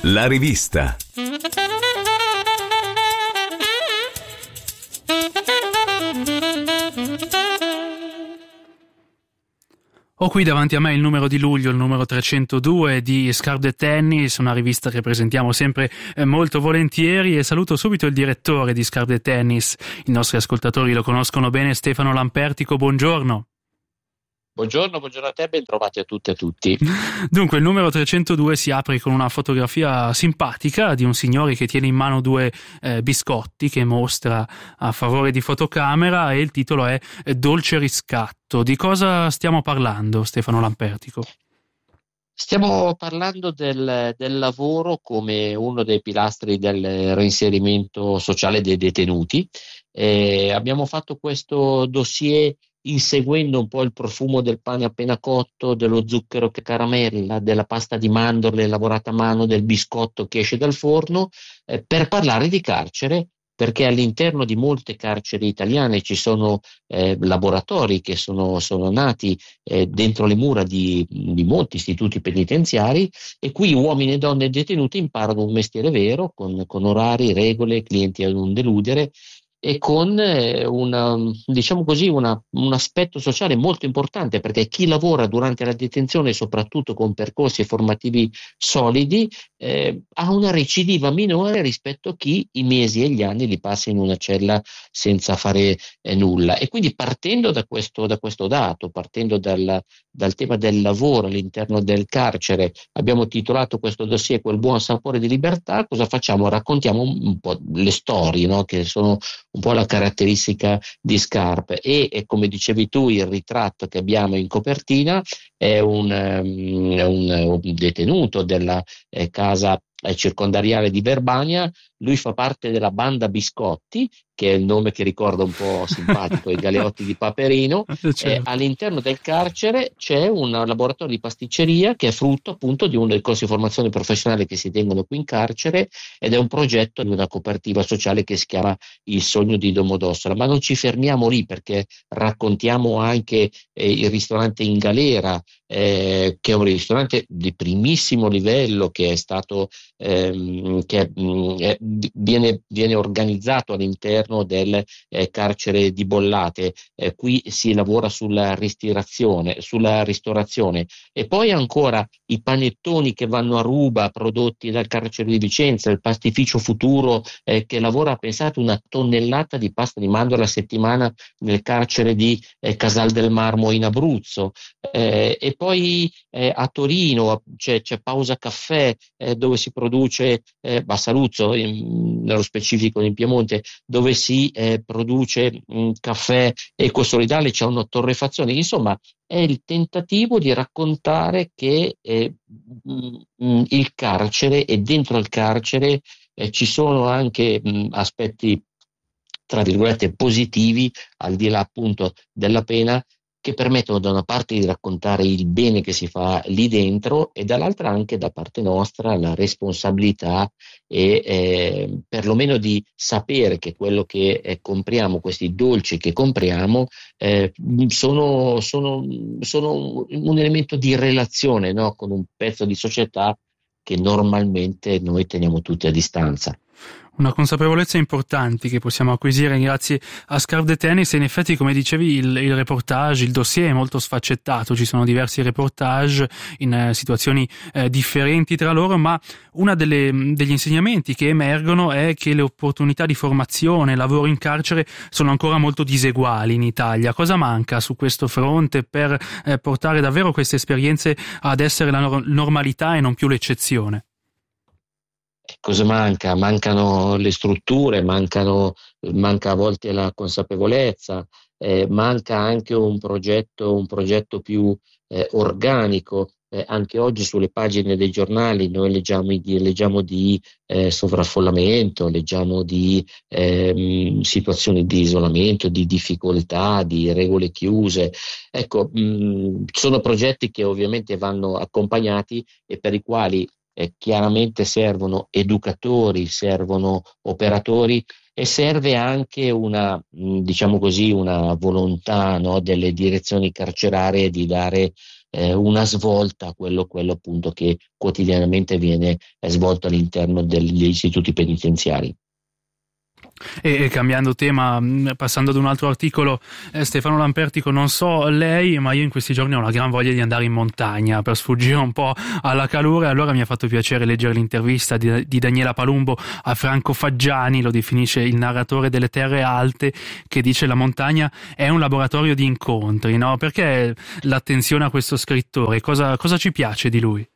La rivista. Ho qui davanti a me il numero di luglio, il numero 302 di Scarpe de Tennis, una rivista che presentiamo sempre molto volentieri, e saluto subito il direttore di Scarpe de Tennis. I nostri ascoltatori lo conoscono bene, Stefano Lampertico, buongiorno. Buongiorno a te, ben trovati a tutte e a tutti. Dunque, il numero 302 si apre con una fotografia simpatica di un signore che tiene in mano due biscotti che mostra a favore di fotocamera, e il titolo è Dolce riscatto. Di cosa stiamo parlando, Stefano Lampertico? Stiamo parlando del lavoro come uno dei pilastri del reinserimento sociale dei detenuti. Abbiamo fatto questo dossier inseguendo un po' il profumo del pane appena cotto, dello zucchero che caramella, della pasta di mandorle lavorata a mano, del biscotto che esce dal forno, per parlare di carcere, perché all'interno di molte carceri italiane ci sono laboratori che sono nati dentro le mura di molti istituti penitenziari, e qui uomini e donne detenuti imparano un mestiere vero, con orari, regole, clienti a non deludere, e con diciamo così, un aspetto sociale molto importante, perché chi lavora durante la detenzione, soprattutto con percorsi formativi solidi, ha una recidiva minore rispetto a chi i mesi e gli anni li passa in una cella senza fare nulla. E quindi, partendo da questo dato, partendo dal tema del lavoro all'interno del carcere, abbiamo titolato questo dossier Quel buon sapore di libertà. Cosa facciamo? Raccontiamo un po' le storie, no? Che sono un po' la caratteristica di Scarpe, e come dicevi tu, il ritratto che abbiamo in copertina è un detenuto della casa circondariale di Verbania. Lui fa parte della banda Biscotti, che è il nome che ricorda un po' simpatico i galeotti di Paperino. Certo. All'interno del carcere c'è un laboratorio di pasticceria che è frutto appunto di uno dei corsi di formazione professionale che si tengono qui in carcere, ed è un progetto di una cooperativa sociale che si chiama Il Sogno di Domodossola. Ma non ci fermiamo lì, perché raccontiamo anche il ristorante In Galera, che è un ristorante di primissimo livello, che è stato viene organizzato all'interno del carcere di Bollate. Qui si lavora sulla ristorazione, e poi ancora i panettoni che vanno a ruba, prodotti dal carcere di Vicenza, il pastificio Futuro che lavora, pensate, 1 tonnellata di pasta di mandorla a settimana nel carcere di Casal del Marmo in Abruzzo, e poi a Torino c'è Pausa Caffè, dove si produce Bassaluzzo, nello specifico in Piemonte, dove si produce caffè ecosolidale, c'è una torrefazione. Insomma, è il tentativo di raccontare che il carcere, e dentro il carcere ci sono anche aspetti, tra virgolette, positivi, al di là appunto della pena, che permettono da una parte di raccontare il bene che si fa lì dentro, e dall'altra anche da parte nostra la responsabilità, e perlomeno di sapere che quello che compriamo, questi dolci che compriamo, sono un elemento di relazione, no? Con un pezzo di società che normalmente noi teniamo tutti a distanza. Una consapevolezza importante che possiamo acquisire grazie a Scarpe de Tennis. E in effetti, come dicevi, il reportage, il dossier è molto sfaccettato, ci sono diversi reportage in situazioni differenti tra loro, ma una degli insegnamenti che emergono è che le opportunità di formazione, lavoro in carcere sono ancora molto diseguali in Italia. Cosa manca su questo fronte per portare davvero queste esperienze ad essere la normalità e non più l'eccezione? Cosa manca? Mancano le strutture, manca a volte la consapevolezza, manca anche un progetto più organico. Anche oggi sulle pagine dei giornali noi leggiamo di sovraffollamento, leggiamo di situazioni di isolamento, di difficoltà, di regole chiuse. Ecco, sono progetti che ovviamente vanno accompagnati, e per i quali chiaramente servono educatori, servono operatori, e serve anche una volontà, no, delle direzioni carcerarie di dare una svolta a quello appunto che quotidianamente viene svolto all'interno degli istituti penitenziari. E cambiando tema, passando ad un altro articolo, Stefano Lampertico, non so lei, ma io in questi giorni ho una gran voglia di andare in montagna per sfuggire un po' alla calore. Allora mi ha fatto piacere leggere l'intervista di Daniela Palumbo a Franco Faggiani, lo definisce il narratore delle terre alte, che dice la montagna è un laboratorio di incontri, no? Perché l'attenzione a questo scrittore? Cosa ci piace di lui?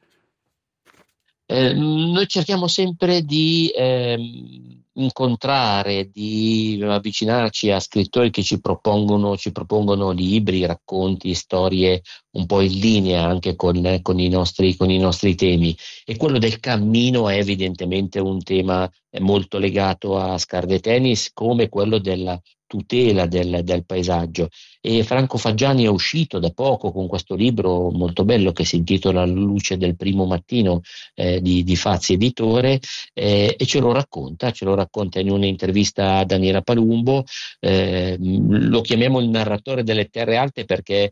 Noi cerchiamo sempre di incontrare, di avvicinarci a scrittori che ci propongono libri, racconti, storie un po' in linea anche con i nostri temi. E quello del cammino è evidentemente un tema molto legato a Scarde Tennis, come quello della tutela del paesaggio. E Franco Faggiani è uscito da poco con questo libro molto bello che si intitola La luce del primo mattino, di Fazzi Editore, e ce lo racconta in un'intervista a Daniela Palumbo. Lo chiamiamo il narratore delle terre alte perché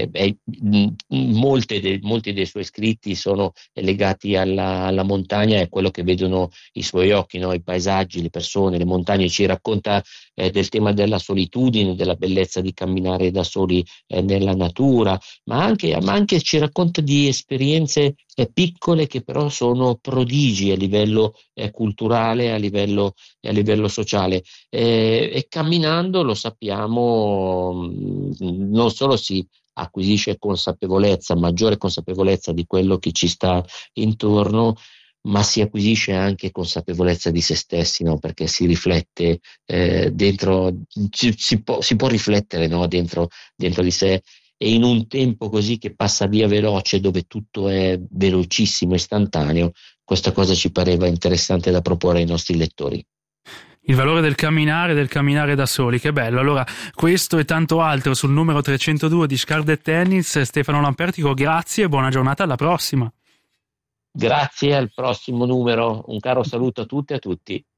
molti dei suoi scritti sono legati alla montagna e a quello che vedono i suoi occhi, no? I paesaggi, le persone, le montagne. Ci racconta del tema della solitudine, della bellezza di camminare da soli nella natura, ma anche ci racconta di esperienze piccole che però sono prodigi a livello culturale, a livello sociale. E camminando, lo sappiamo, non solo si acquisisce consapevolezza, maggiore consapevolezza di quello che ci sta intorno, ma si acquisisce anche consapevolezza di se stessi, no? Perché si riflette dentro, si può riflettere, no? dentro di sé, e in un tempo così che passa via veloce, dove tutto è velocissimo, istantaneo, questa cosa ci pareva interessante da proporre ai nostri lettori. Il valore del camminare da soli, che bello. Allora, questo e tanto altro sul numero 302 di Scarde Tennis. Stefano Lampertico, grazie e buona giornata, alla prossima. Grazie, al prossimo numero, un caro saluto a tutte e a tutti.